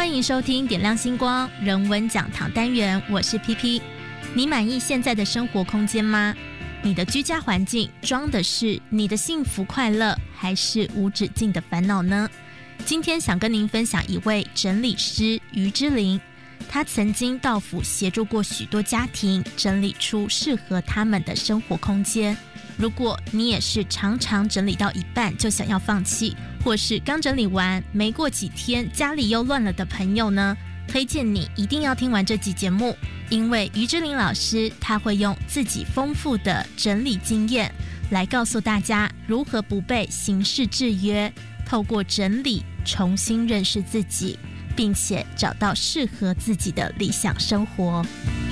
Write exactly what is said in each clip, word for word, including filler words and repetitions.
欢迎收听点亮星光人文讲堂单元，我是 P P。 你满意现在的生活空间吗？你的居家环境装的是你的幸福快乐，还是无止境的烦恼呢？今天想跟您分享一位整理师于之琳，他曾经到府协助过许多家庭整理出适合他们的生活空间。如果你也是常常整理到一半就想要放弃，或是刚整理完没过几天家里又乱了的朋友呢，推荐你一定要听完这集节目，因为于之琳老师他会用自己丰富的整理经验来告诉大家如何不被形式制约，透过整理重新认识自己，并且找到适合自己的理想生活。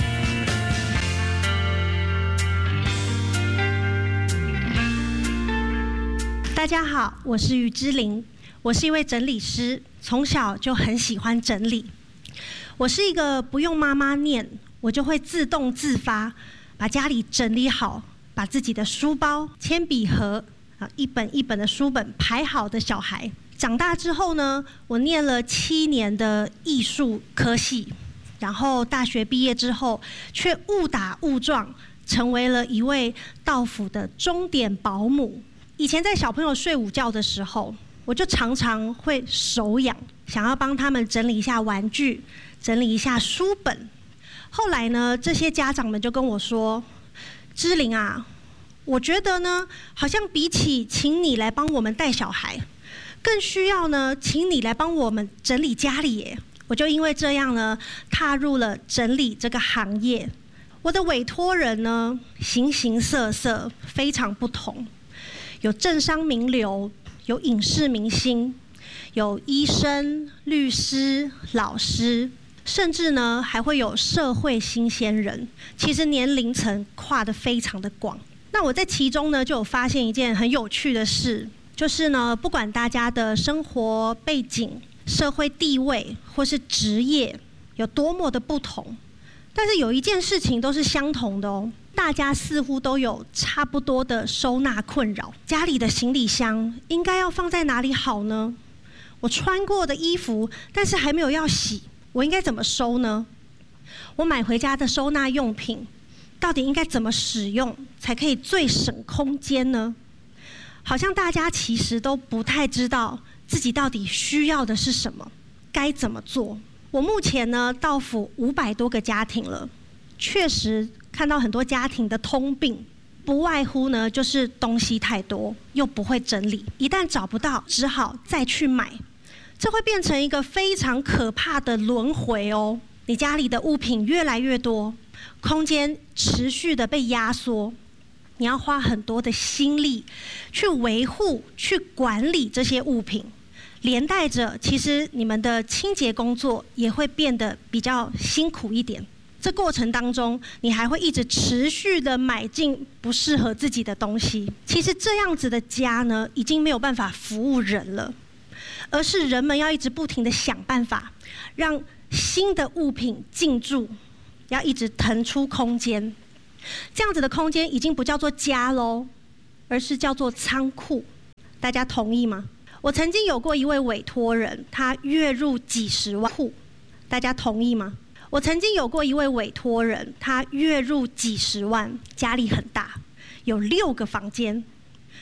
大家好，我是于之琳，我是一位整理师，从小就很喜欢整理。我是一个不用妈妈念，我就会自动自发把家里整理好，把自己的书包、铅笔盒啊，一本一本的书本排好的小孩。长大之后呢，我念了七年的艺术科系，然后大学毕业之后，却误打误撞成为了一位到府的钟点保姆。以前在小朋友睡午觉的时候，我就常常会手痒，想要帮他们整理一下玩具，整理一下书本。后来呢，这些家长们就跟我说：“之琳啊，我觉得呢，好像比起请你来帮我们带小孩，更需要呢，请你来帮我们整理家里耶。”我就因为这样呢，踏入了整理这个行业。我的委托人呢，形形色色，非常不同。有政商名流，有影视明星，有医生、律师、老师，甚至呢还会有社会新鲜人。其实年龄层跨得非常的广。那我在其中呢就有发现一件很有趣的事，就是呢不管大家的生活背景、社会地位或是职业有多么的不同，但是有一件事情都是相同的哦。大家似乎都有差不多的收纳困扰。家里的行李箱应该要放在哪里好呢？我穿过的衣服，但是还没有要洗，我应该怎么收呢？我买回家的收纳用品，到底应该怎么使用才可以最省空间呢？好像大家其实都不太知道自己到底需要的是什么，该怎么做。我目前呢到府五百多个家庭了，确实看到很多家庭的通病，不外乎呢就是东西太多，又不会整理，一旦找不到，只好再去买，这会变成一个非常可怕的轮回哦。你家里的物品越来越多，空间持续的被压缩，你要花很多的心力去维护、去管理这些物品，连带着其实你们的清洁工作也会变得比较辛苦一点。这过程当中，你还会一直持续的买进不适合自己的东西。其实这样子的家呢，已经没有办法服务人了，而是人们要一直不停的想办法，让新的物品进驻，要一直腾出空间。这样子的空间已经不叫做家喽，而是叫做仓库。大家同意吗？我曾经有过一位委托人，他月入几十万户，大家同意吗？我曾经有过一位委托人，他月入几十万，家里很大，有六个房间，